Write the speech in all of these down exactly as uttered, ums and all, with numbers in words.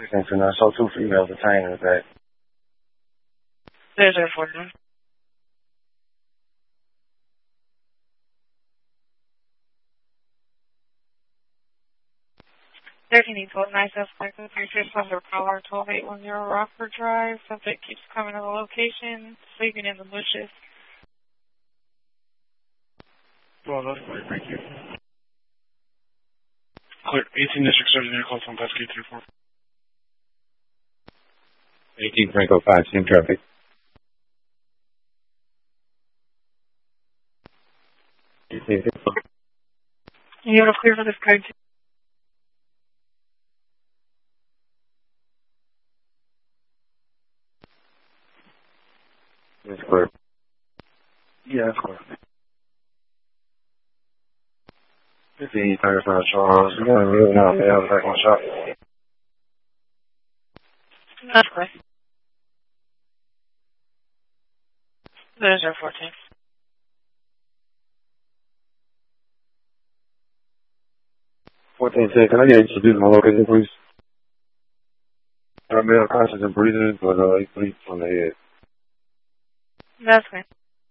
And I saw two females detained in the back. There's our fourteen. thirteen eight twelve nine suspect with your fifth under caller twelve eight one zero Rockford Drive. Subject keeps coming to the location, sleeping in the bushes. Well, that's great. Thank you. Clear. eighteen District Sergeant Air Call phone pass K three four. eighteen Franco five, same traffic. You want to clear for this code too? That's clear. Yeah, that's clear. fifteen thirty-five Charles. We're going to move now. They have a second shot. That's clear. There's our fourteen. fourteen ten, can I get introduced my location, please? I'm male conscious and breathing, but uh, he bleeds from the head. That's clear.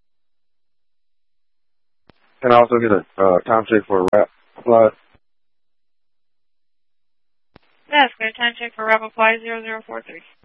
Can I also get a uh, time check for a wrap applied? That's clear. Time check for wrap apply zero zero four three.